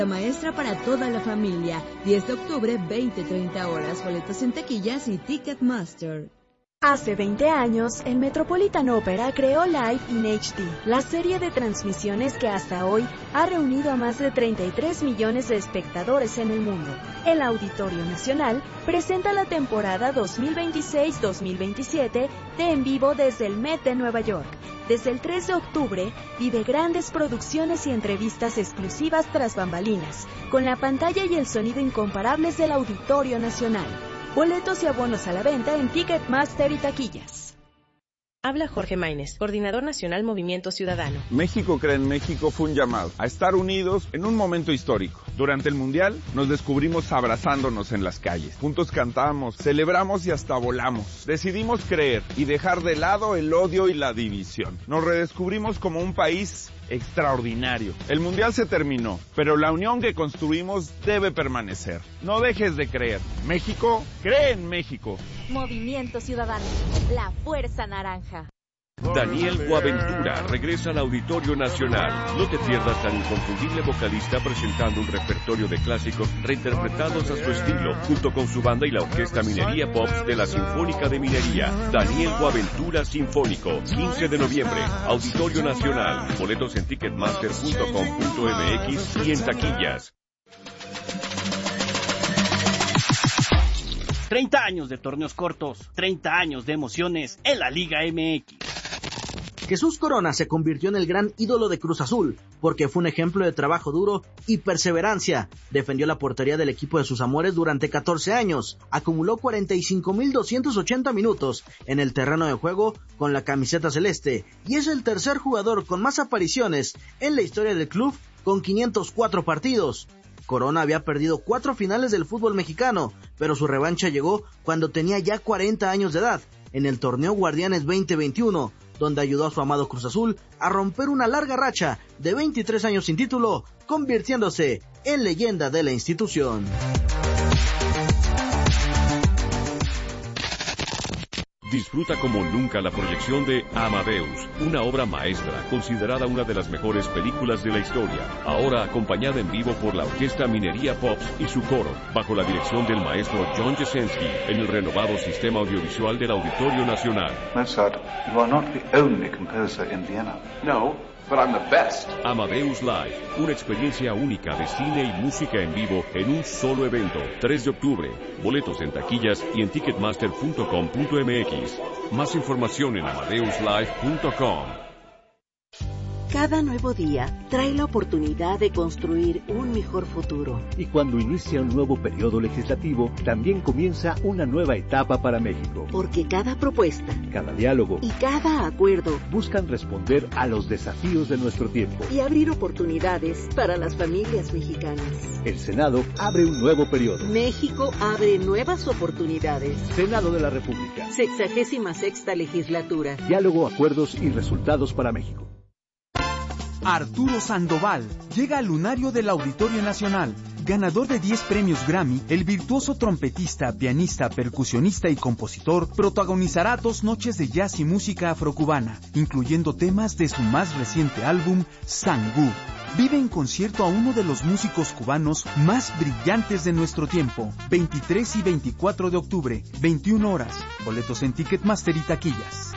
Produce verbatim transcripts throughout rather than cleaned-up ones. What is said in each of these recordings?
La maestra para toda la familia, diez de octubre, veinte a treinta horas, boletos en taquillas y Ticketmaster. Hace veinte años, el Metropolitan Opera creó Live in H D, la serie de transmisiones que hasta hoy ha reunido a más de treinta y tres millones de espectadores en el mundo. El Auditorio Nacional presenta la temporada dos mil veintiséis dos mil veintisiete de En Vivo desde el Met de Nueva York. Desde el tres de octubre, vive grandes producciones y entrevistas exclusivas tras bambalinas, con la pantalla y el sonido incomparables del Auditorio Nacional. Boletos y abonos a la venta en Ticketmaster y taquillas. Habla Jorge Maínez, Coordinador Nacional Movimiento Ciudadano. México Cree en México fue un llamado a estar unidos en un momento histórico. Durante el Mundial nos descubrimos abrazándonos en las calles. Juntos cantamos, celebramos y hasta volamos. Decidimos creer y dejar de lado el odio y la división. Nos redescubrimos como un país extraordinario. El Mundial se terminó, pero la unión que construimos debe permanecer. No dejes de creer. México cree en México. Movimiento Ciudadano, la fuerza naranja. Daniel Boaventura regresa al Auditorio Nacional. No te pierdas al inconfundible vocalista presentando un repertorio de clásicos reinterpretados a su estilo, junto con su banda y la Orquesta Minería Pops de la Sinfónica de Minería. Daniel Boaventura Sinfónico, quince de noviembre, Auditorio Nacional. Boletos en ticketmaster punto com punto m x y en taquillas. treinta años de torneos cortos, treinta años de emociones en la Liga M X. Jesús Corona se convirtió en el gran ídolo de Cruz Azul, porque fue un ejemplo de trabajo duro y perseverancia. Defendió la portería del equipo de sus amores durante catorce años, acumuló cuarenta y cinco mil doscientos ochenta minutos en el terreno de juego con la camiseta celeste, y es el tercer jugador con más apariciones en la historia del club, con quinientos cuatro partidos. Corona había perdido cuatro finales del fútbol mexicano, pero su revancha llegó cuando tenía ya cuarenta años de edad, en el torneo Guardianes veinte veintiuno, donde ayudó a su amado Cruz Azul a romper una larga racha de veintitrés años sin título, convirtiéndose en leyenda de la institución. Disfruta como nunca la proyección de Amadeus, una obra maestra considerada una de las mejores películas de la historia, ahora acompañada en vivo por la Orquesta Minería Pops y su coro, bajo la dirección del maestro John Jesensky, en el renovado sistema audiovisual del Auditorio Nacional. Mozart, you are not the only composer in Vienna. No, but I'm the best. Amadeus Live, una experiencia única de cine y música en vivo en un solo evento. tres de octubre, boletos en taquillas y en ticketmaster punto com punto m x. Más información en amadeus live punto com. Cada nuevo día trae la oportunidad de construir un mejor futuro. Y cuando inicia un nuevo periodo legislativo, también comienza una nueva etapa para México. Porque cada propuesta, cada diálogo y cada acuerdo buscan responder a los desafíos de nuestro tiempo y abrir oportunidades para las familias mexicanas. El Senado abre un nuevo periodo. México abre nuevas oportunidades. Senado de la República. Sexagésima sexta legislatura. Diálogo, acuerdos y resultados para México. Arturo Sandoval llega al lunario del Auditorio Nacional. Ganador de diez premios Grammy, el virtuoso trompetista, pianista, percusionista y compositor protagonizará dos noches de jazz y música afrocubana, incluyendo temas de su más reciente álbum, Sangú. Vive en concierto a uno de los músicos cubanos más brillantes de nuestro tiempo. veintitrés y veinticuatro de octubre, veintiuna horas. Boletos en Ticketmaster y taquillas.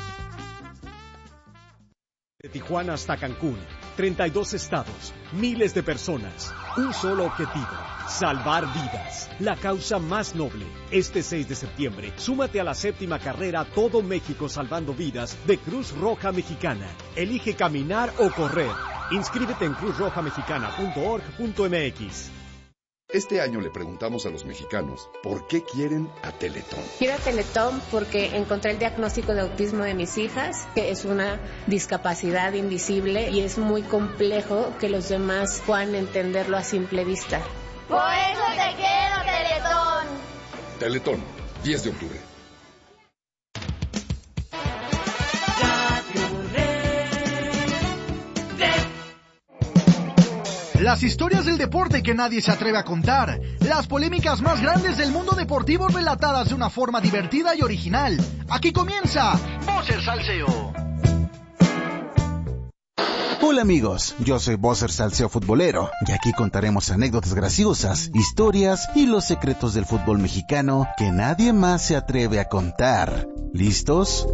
De Tijuana hasta Cancún, treinta y dos estados, miles de personas, un solo objetivo, salvar vidas, la causa más noble. Este seis de septiembre, súmate a la séptima carrera Todo México Salvando Vidas de Cruz Roja Mexicana. Elige caminar o correr. Inscríbete en cruz roja mexicana punto org punto m x. Este año le preguntamos a los mexicanos por qué quieren a Teletón. Quiero a Teletón porque encontré el diagnóstico de autismo de mis hijas, que es una discapacidad invisible y es muy complejo que los demás puedan entenderlo a simple vista. Por eso te quiero, Teletón. Teletón, diez de octubre. Las historias del deporte que nadie se atreve a contar. Las polémicas más grandes del mundo deportivo relatadas de una forma divertida y original. Aquí comienza Voces Salseo. Hola amigos, yo soy Bosser Salseo Futbolero y aquí contaremos anécdotas graciosas, historias y los secretos del fútbol mexicano que nadie más se atreve a contar. ¿Listos?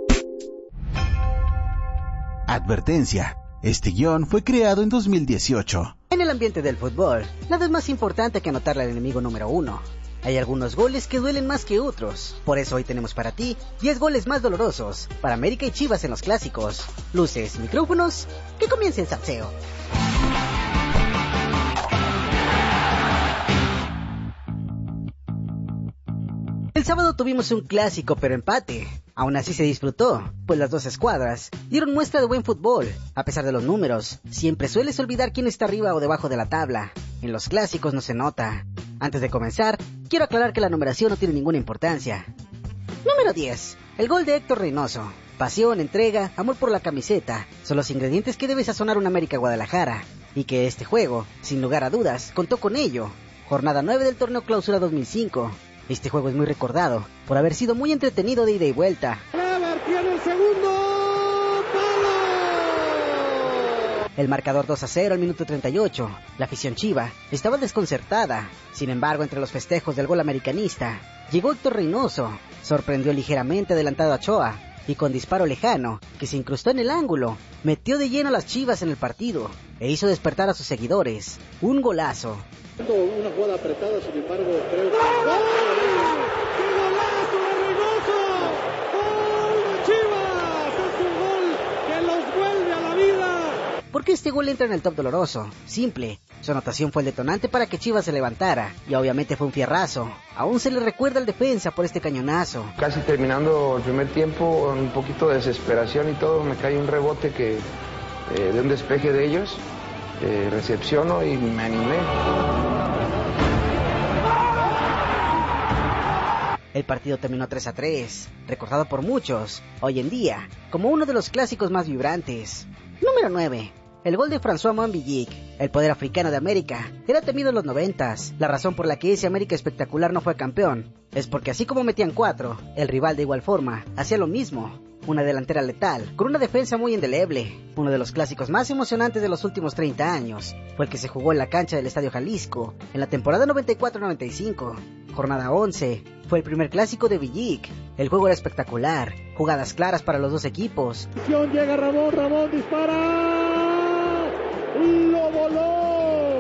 Advertencia. Este guión fue creado en dos mil dieciocho. En el ambiente del fútbol, nada es más importante que anotarle al enemigo número uno. Hay algunos goles que duelen más que otros. Por eso hoy tenemos para ti diez goles más dolorosos para América y Chivas en los clásicos. Luces, micrófonos, que comience el salseo. El sábado tuvimos un clásico pero empate. Aún así se disfrutó, pues las dos escuadras dieron muestra de buen fútbol. A pesar de los números, siempre sueles olvidar quién está arriba o debajo de la tabla. En los clásicos no se nota. Antes de comenzar, quiero aclarar que la numeración no tiene ninguna importancia. Número diez. El gol de Héctor Reynoso. Pasión, entrega, amor por la camiseta son los ingredientes que debe sazonar un América Guadalajara. Y que este juego, sin lugar a dudas, contó con ello. Jornada nueve del torneo Clausura dos mil cinco. Este juego es muy recordado por haber sido muy entretenido de ida y vuelta. Clever tiene el segundo palo. El marcador dos a cero al minuto treinta y ocho. La afición chiva estaba desconcertada. Sin embargo, entre los festejos del gol americanista, llegó Héctor Reynoso. Sorprendió ligeramente adelantado a Ochoa y con disparo lejano, que se incrustó en el ángulo, metió de lleno a las Chivas en el partido e hizo despertar a sus seguidores. Un golazo. Una jugada apretada, sin embargo, creo que... ¡Gol! ¡Qué golazo de Reynoso! ¡Gol de Chivas! ¡Es un gol que los vuelve a la vida! ¿Por qué este gol entra en el top doloroso? Simple. Su anotación fue el detonante para que Chivas se levantara, y obviamente fue un fierrazo. Aún se le recuerda al defensa por este cañonazo. Casi terminando el primer tiempo, un poquito de desesperación y todo, me cae un rebote que eh, de un despeje de ellos. Eh, recepciono y me animé. El partido terminó tres a tres, recordado por muchos, hoy en día, como uno de los clásicos más vibrantes. Número nueve. El gol de François Montvillic, el poder africano de América, era temido en los noventas. La razón por la que ese América espectacular no fue campeón es porque así como metían cuatro, el rival de igual forma hacía lo mismo. Una delantera letal, con una defensa muy indeleble. Uno de los clásicos más emocionantes de los últimos treinta años fue el que se jugó en la cancha del Estadio Jalisco en la temporada noventa y cuatro noventa y cinco. Jornada once, fue el primer clásico de Villic. El juego era espectacular, jugadas claras para los dos equipos. Llega Ramón, Ramón dispara, lo voló.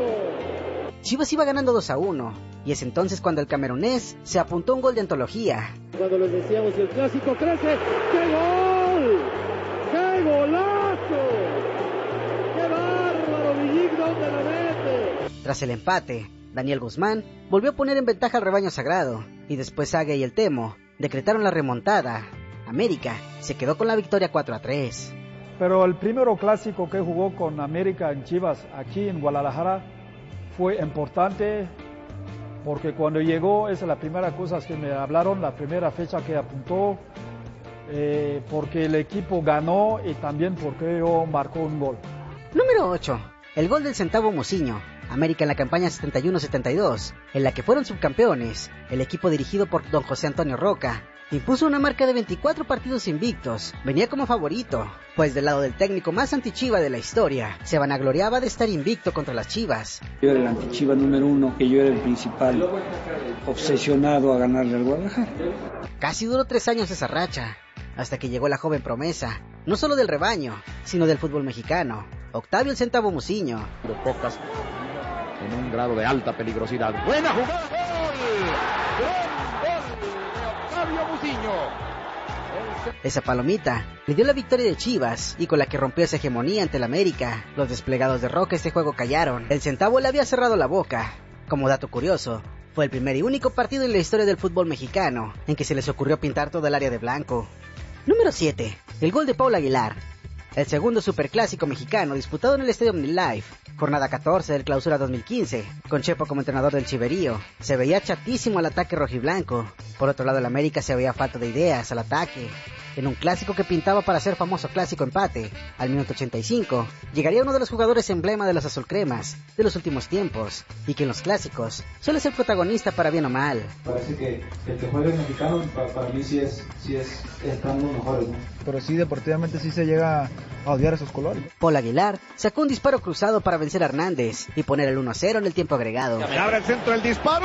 Chivas iba ganando dos a uno, y es entonces cuando el camerunés se apuntó un gol de antología. Cuando les decíamos el clásico crece, ¡qué gol! ¡Qué golazo! ¡Qué bárbaro! Villic, ¿dónde la mete? Tras el empate, Daniel Guzmán volvió a poner en ventaja al rebaño sagrado, y después Sague y el Temo decretaron la remontada. América se quedó con la victoria cuatro a tres. Pero el primero clásico que jugó con América en Chivas aquí en Guadalajara fue importante porque cuando llegó, esa es la primera cosa que me hablaron, la primera fecha que apuntó, eh, porque el equipo ganó y también porque yo marcó un gol. Número ocho. El gol del Centavo Mociño. América en la campaña setenta y uno setenta y dos, en la que fueron subcampeones. El equipo dirigido por don José Antonio Roca impuso una marca de veinticuatro partidos invictos. Venía como favorito, pues del lado del técnico más antichiva de la historia, se vanagloriaba de estar invicto contra las Chivas. Yo era el antichiva número uno, que yo era el principal obsesionado a ganarle al Guadalajara. Casi duró tres años esa racha, hasta que llegó la joven promesa, no solo del rebaño, sino del fútbol mexicano, Octavio el Centavo Mociño. De pocas, en un grado de alta peligrosidad. ¡Buena jugada! Esa palomita le dio la victoria de Chivas y con la que rompió esa hegemonía ante el América. Los desplegados de Roca este juego callaron. El Centavo le había cerrado la boca. Como dato curioso, fue el primer y único partido en la historia del fútbol mexicano en que se les ocurrió pintar todo el área de blanco. Número siete. El gol de Paul Aguilar. El segundo superclásico mexicano disputado en el Estadio OmniLife. Jornada catorce del Clausura dos mil quince, con Chepo como entrenador del Chiverío. Se veía chatísimo al ataque rojiblanco. Por otro lado, el América se veía falta de ideas al ataque. En un clásico que pintaba para ser famoso clásico empate, al minuto ochenta y cinco, llegaría uno de los jugadores emblema de los azulcremas de los últimos tiempos, y que en los clásicos suele ser protagonista para bien o mal. Parece que el que juega el mexicano para, para mí sí es, sí es, están los mejores, ¿no? Pero sí, deportivamente sí se llega a odiar esos colores. Paul Aguilar sacó un disparo cruzado para vencer a Hernández y poner el uno a cero en el tiempo agregado. Abre el centro del disparo.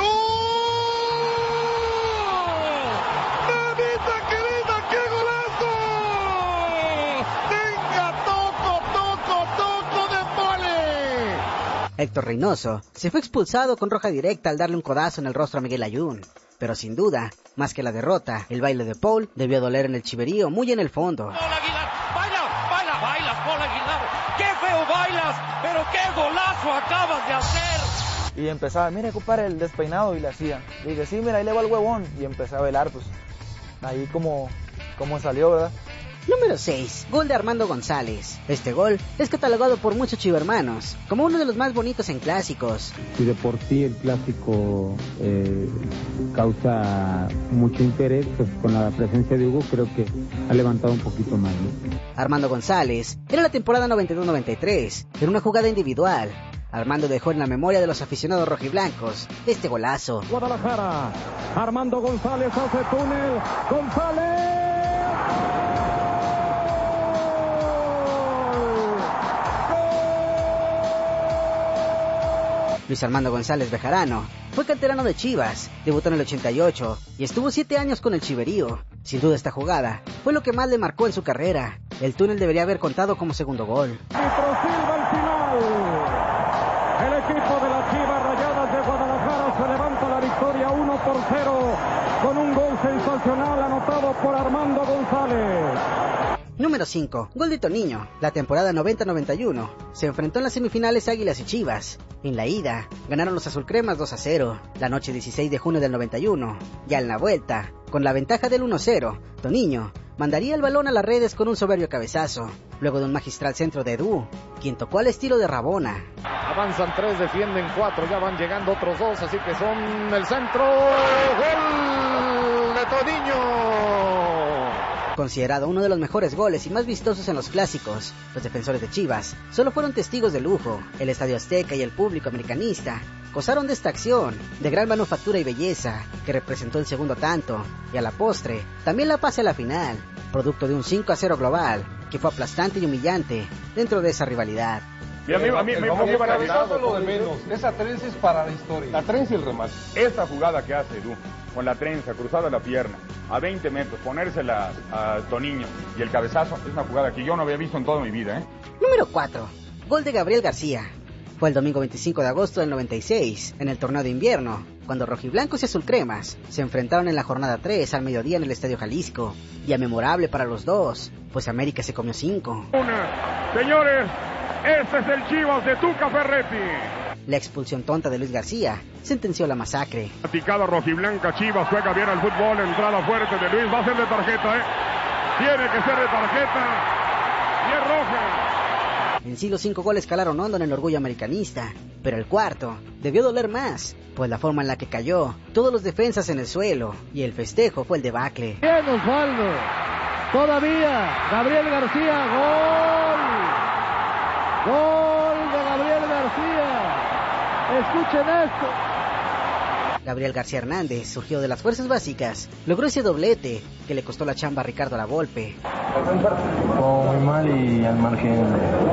Héctor Reynoso se fue expulsado con roja directa al darle un codazo en el rostro a Miguel Ayun. Pero sin duda, más que la derrota, el baile de Paul debió doler en el chiverío muy en el fondo. Paul Aguilar, baila, baila, bailas, Paul Aguilar. ¡Qué feo bailas! ¡Pero qué golazo acabas de hacer! Y empezaba, mire, compadre, el despeinado, y le hacía. Y dije, sí, mira, ahí le va el huevón. Y empecé a bailar, pues, ahí como, como salió, ¿verdad? Número seis. Gol de Armando González. Este gol es catalogado por muchos chivermanos como uno de los más bonitos en clásicos. Si de por sí el clásico eh, causa mucho interés, pues con la presencia de Hugo creo que ha levantado un poquito más, ¿no? Armando González era la temporada noventa y dos noventa y tres, en una jugada individual. Armando dejó en la memoria de los aficionados rojiblancos este golazo. Guadalajara, Armando González hace túnel, González. Luis Armando González Bejarano fue canterano de Chivas, debutó en el ochenta y ocho y estuvo siete años con el chiverío. Sin duda esta jugada fue lo que más le marcó en su carrera. El túnel debería haber contado como segundo gol. Y prosilva el final. El equipo de las Chivas Rayadas de Guadalajara se levanta la victoria uno por cero con un gol sensacional anotado por Armando González. Número cinco. Gol de Toniño. La temporada noventa noventa y uno. Se enfrentó en las semifinales Águilas y Chivas. En la ida, ganaron los azulcremas dos a cero. La noche dieciséis de junio del noventa y uno. Ya en la vuelta, con la ventaja del uno a cero, Toniño mandaría el balón a las redes con un soberbio cabezazo, luego de un magistral centro de Edu, quien tocó al estilo de Rabona. Avanzan tres, defienden cuatro, ya van llegando otros dos, así que son el centro. ¡Gol de Toniño! Considerado uno de los mejores goles y más vistosos en los clásicos, los defensores de Chivas solo fueron testigos de lujo. El Estadio Azteca y el público americanista gozaron de esta acción, de gran manufactura y belleza, que representó el segundo tanto, y a la postre, también la pase a la final, producto de un cinco a cero global, que fue aplastante y humillante dentro de esa rivalidad. Y a mí, a mí me pongo paralizado. Lo de menos. Esa trenza es para la historia. La trenza y el remate. Esta jugada que hace Edu, con la trenza, cruzada la pierna, a veinte metros, ponérsela a Toniño y el cabezazo, es una jugada que yo no había visto en toda mi vida, ¿eh? Número cuatro. Gol de Gabriel García. Fue el domingo veinticinco de agosto del noventa y seis, en el torneo de invierno, cuando rojiblancos y azulcremas se enfrentaron en la jornada tres al mediodía en el Estadio Jalisco. Día memorable para los dos, pues América se comió cinco. Una. Señores, este es el Chivas de Tuca Ferretti. La expulsión tonta de Luis García sentenció la masacre. Picada rojiblanca, Chivas juega bien al fútbol, entrada fuerte de Luis, va a ser de tarjeta, ¿eh? Tiene que ser de tarjeta y es roja. En sí los cinco goles calaron hondo en el orgullo americanista, pero el cuarto debió doler más, pues la forma en la que cayó, todos los defensas en el suelo, y el festejo fue el debacle. Bien, Osvaldo, todavía, Gabriel García, gol, gol de Gabriel García, escuchen esto. Gabriel García Hernández surgió de las fuerzas básicas, logró ese doblete que le costó la chamba a Ricardo Lavolpe. Jugamos muy mal y al margen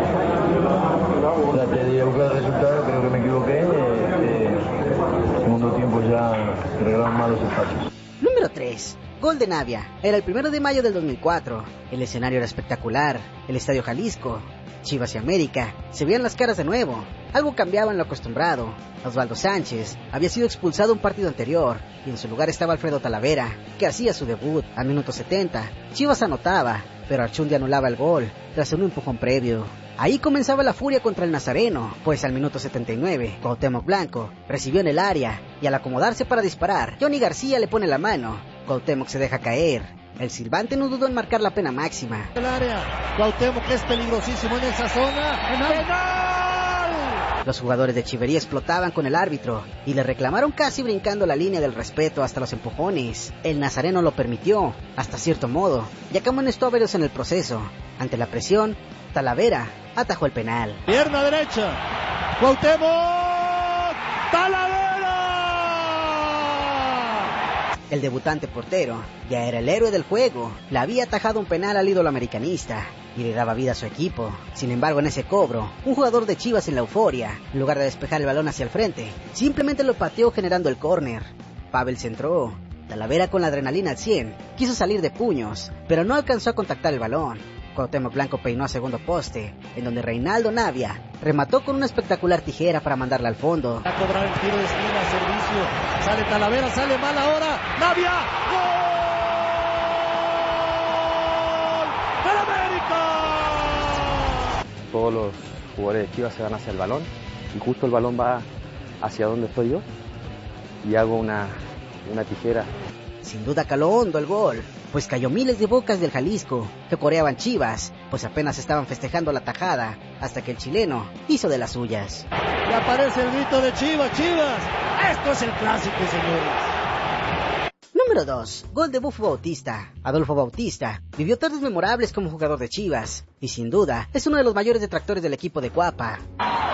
traté de buscar el resultado, creo que me equivoqué. Eh, segundo tiempo ya regalaron mal los espacios. Número tres. Gol de Navia. Era el primero de mayo del dos mil cuatro. El escenario era espectacular. El Estadio Jalisco, Chivas y América se veían las caras de nuevo. Algo cambiaba en lo acostumbrado. Osvaldo Sánchez había sido expulsado un partido anterior y en su lugar estaba Alfredo Talavera, que hacía su debut. Al minuto setenta, Chivas anotaba, pero Archundi anulaba el gol tras un empujón previo. Ahí comenzaba la furia contra el Nazareno, pues al minuto setenta y nueve, Cuauhtémoc Blanco recibió en el área y al acomodarse para disparar, Johnny García le pone la mano. Cuauhtémoc se deja caer. El silbante no dudó en marcar la pena máxima. El área, Cuauhtémoc que es peligrosísimo en esa zona. ¡Penal! Los jugadores de Chivería explotaban con el árbitro y le reclamaron casi brincando la línea del respeto hasta los empujones. El nazareno lo permitió, hasta cierto modo, ya que amonestó a varios en el proceso. Ante la presión, Talavera atajó el penal. Pierna derecha, Cuauhtémoc, Talavera. El debutante portero ya era el héroe del juego. Le había atajado un penal al ídolo americanista y le daba vida a su equipo. Sin embargo, en ese cobro, un jugador de Chivas en la euforia, en lugar de despejar el balón hacia el frente, simplemente lo pateó generando el córner. Pavel centró. Talavera, con la adrenalina al cien, quiso salir de puños, pero no alcanzó a contactar el balón. Cuauhtémoc Blanco peinó a segundo poste, en donde Reinaldo Navia remató con una espectacular tijera para mandarla al fondo. A cobrar el tiro de esquina, servicio, sale Talavera, sale mal ahora, Navia, ¡gol! ¡Del América! Todos los jugadores de Chivas se van hacia el balón y justo el balón va hacia donde estoy yo y hago una, una tijera. Sin duda caló hondo el gol, pues cayó miles de bocas del Jalisco que coreaban Chivas, pues apenas estaban festejando la tajada hasta que el chileno hizo de las suyas. Y aparece el grito de Chivas, Chivas. Esto es el clásico, señores. Número dos. Gol de Bufo Bautista. Adolfo Bautista vivió tardes memorables como jugador de Chivas y sin duda es uno de los mayores detractores del equipo de Cuapa.